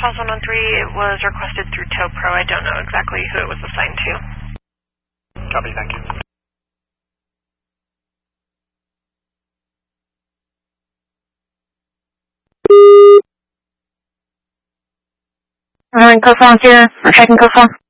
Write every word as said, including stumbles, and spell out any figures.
Falls one one three, it was requested through TowPro. I don't know exactly who it was assigned to. Copy, thank you. Morning, Coast one two, checking Coast one.